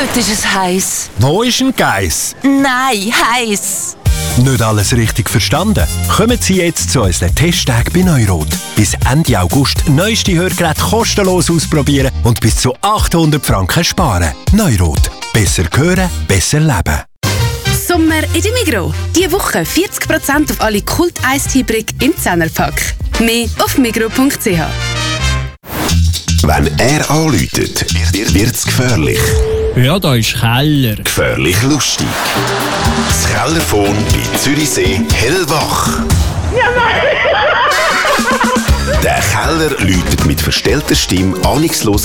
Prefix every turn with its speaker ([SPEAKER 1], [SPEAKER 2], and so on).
[SPEAKER 1] Dort ist es heiß.
[SPEAKER 2] Wo ist ein Geiss?
[SPEAKER 1] Nein, heiß.
[SPEAKER 2] Nicht alles richtig verstanden? Kommen Sie jetzt zu unseren Testtagen bei Neurot. Bis Ende August neueste Hörgeräte kostenlos ausprobieren und bis zu 800 Franken sparen. Neurot. Besser hören, besser leben.
[SPEAKER 3] Sommer in der Migros. Diese Woche 40% auf alle Kult-Eistee-Brick im 10er-Pack. Mehr auf migros.ch.
[SPEAKER 4] Wenn er anläutet, wird's gefährlich.
[SPEAKER 5] Ja, da ist Keller.
[SPEAKER 4] Gefährlich lustig. Das Kellerphone bei Zürichsee hellwach. Der Keller läutet mit verstellter Stimme ahnungslos